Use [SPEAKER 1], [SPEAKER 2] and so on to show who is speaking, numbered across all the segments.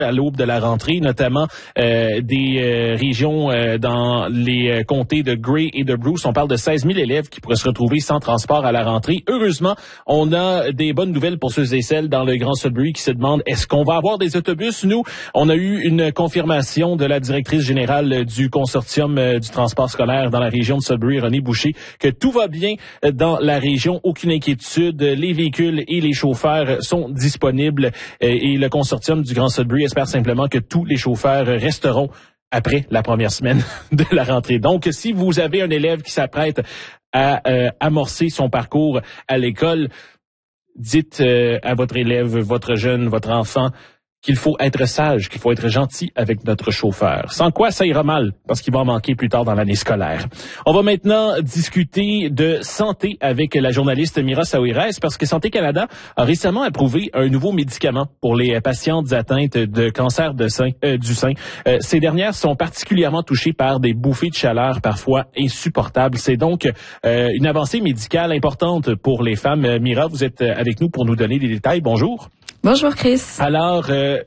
[SPEAKER 1] à l'aube de la rentrée, notamment des régions dans les comtés de Grey et de Bruce. On parle de 16 000 élèves qui pourraient se retrouver sans transport à la rentrée. Heureusement, on a des bonnes nouvelles pour ceux et celles dans le Grand Sudbury qui se demandent est-ce qu'on va avoir des autobus? Nous, on a eu une confirmation de la directrice générale du consortium du transport scolaire dans la région de Sudbury, Renée Boucher, que tout va bien dans la région. Aucune inquiétude. Les véhicules et les chauffeurs sont disponibles et le consortium du Grand Sudbury espère simplement que tous les chauffeurs resteront après la première semaine de la rentrée. Donc, si vous avez un élève qui s'apprête à amorcer son parcours à l'école, dites à votre élève, votre jeune, votre enfant, qu'il faut être sage, qu'il faut être gentil avec notre chauffeur. Sans quoi, ça ira mal, parce qu'il va en manquer plus tard dans l'année scolaire. On va maintenant discuter de santé avec la journaliste Mira Saouirès, parce que Santé Canada a récemment approuvé un nouveau médicament pour les patientes atteintes de cancer du sein. Ces dernières sont particulièrement touchées par des bouffées de chaleur parfois insupportables. C'est donc une avancée médicale importante pour les femmes. Mira, vous êtes avec nous pour nous donner des détails. Bonjour.
[SPEAKER 2] Bonjour Chris.
[SPEAKER 1] Alors,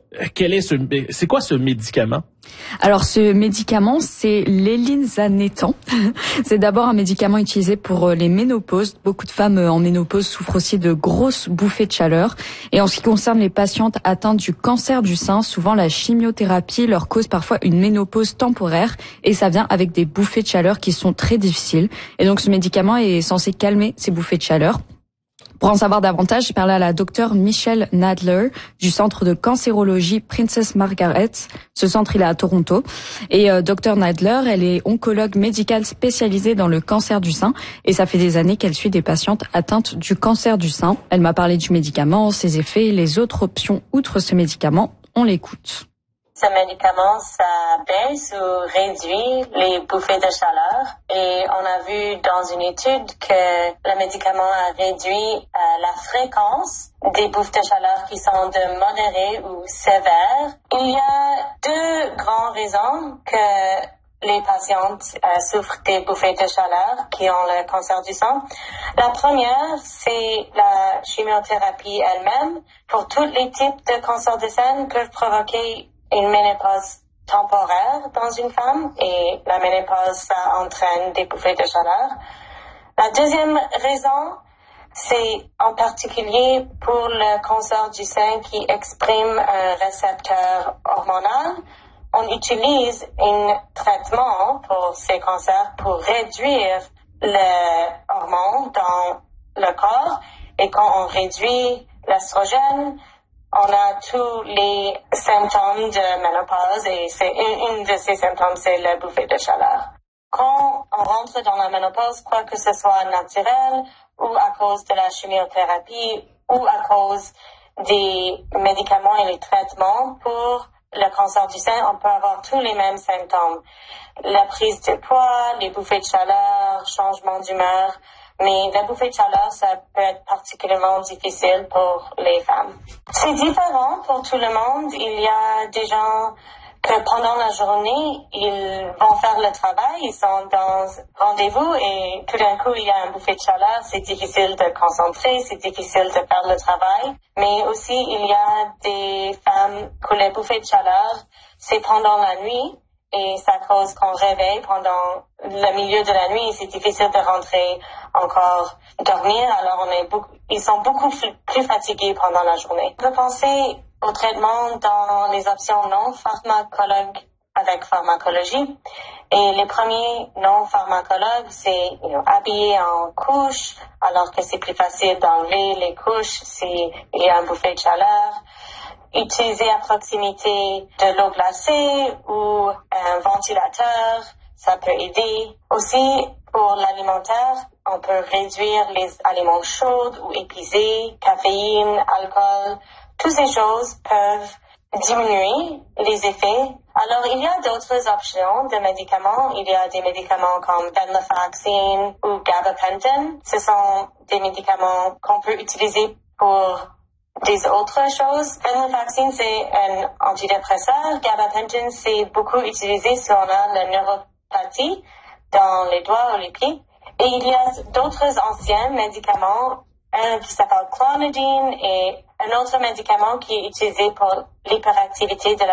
[SPEAKER 1] c'est quoi ce médicament?
[SPEAKER 2] Alors ce médicament, c'est l'élinzanetant. C'est d'abord un médicament utilisé pour les ménopauses. Beaucoup de femmes en ménopause souffrent aussi de grosses bouffées de chaleur. Et en ce qui concerne les patientes atteintes du cancer du sein, souvent la chimiothérapie leur cause parfois une ménopause temporaire et ça vient avec des bouffées de chaleur qui sont très difficiles. Et donc ce médicament est censé calmer ces bouffées de chaleur. Pour en savoir davantage, j'ai parlé à la docteure Michelle Nadler du centre de cancérologie Princess Margaret. Ce centre, il est à Toronto. Et docteure Nadler, elle est oncologue médicale spécialisée dans le cancer du sein. Et ça fait des années qu'elle suit des patientes atteintes du cancer du sein. Elle m'a parlé du médicament, ses effets, les autres options outre ce médicament. On l'écoute.
[SPEAKER 3] Ce médicament, ça baisse ou réduit les bouffées de chaleur. Et on a vu dans une étude que le médicament a réduit la fréquence des bouffées de chaleur qui sont de modérées ou sévères. Il y a deux grandes raisons que les patientes souffrent des bouffées de chaleur qui ont le cancer du sein. La première, c'est la chimiothérapie elle-même. Pour tous les types de cancer du sein peuvent provoquer une ménopause temporaire dans une femme et la ménopause, ça entraîne des bouffées de chaleur. La deuxième raison, c'est en particulier pour le cancer du sein qui exprime un récepteur hormonal. On utilise un traitement pour ces cancers pour réduire l'hormone dans le corps et quand on réduit l'estrogène, on a tous les symptômes de ménopause et c'est une de ces symptômes, c'est la bouffée de chaleur. Quand on rentre dans la ménopause, quoi que ce soit naturel ou à cause de la chimiothérapie ou à cause des médicaments et les traitements pour le cancer du sein, on peut avoir tous les mêmes symptômes. La prise de poids, les bouffées de chaleur, changement d'humeur. Mais la bouffée de chaleur, ça peut être particulièrement difficile pour les femmes. C'est différent pour tout le monde. Il y a des gens que pendant la journée, ils vont faire le travail, ils sont dans rendez-vous et tout d'un coup, il y a une bouffée de chaleur. C'est difficile de concentrer, c'est difficile de faire le travail. Mais aussi, il y a des femmes que les bouffées de chaleur, c'est pendant la nuit. Et ça cause qu'on réveille pendant le milieu de la nuit et c'est difficile de rentrer encore dormir. Alors ils sont beaucoup plus fatigués pendant la journée. On peut penser au traitement dans les options non pharmacologues avec pharmacologie. Et les premiers non pharmacologues, c'est habiller en couche, alors que c'est plus facile d'enlever les couches s'il y a un bouffée de chaleur. Utiliser à proximité de l'eau glacée ou un ventilateur, ça peut aider. Aussi, pour l'alimentaire, on peut réduire les aliments chauds ou épicés, caféine, alcool. Toutes ces choses peuvent diminuer les effets. Alors, il y a d'autres options de médicaments. Il y a des médicaments comme venlafaxine ou gabapentin. Ce sont des médicaments qu'on peut utiliser pour des autres choses. Venlafaxine, c'est un antidépresseur. Gabapentin, c'est beaucoup utilisé si on a la neuropathie dans les doigts ou les pieds. Et il y a d'autres anciens médicaments un qui s'appelle clonidine et un autre médicament qui est utilisé pour l'hyperactivité de la